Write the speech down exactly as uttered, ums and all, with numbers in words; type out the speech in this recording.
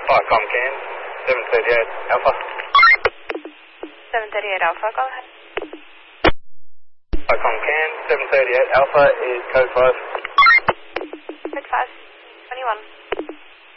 Firecom Can, seven thirty-eight Alpha. seven thirty-eight Alpha, go ahead. Firecom Can, seven thirty-eight Alpha is code five. Code five, twenty-one.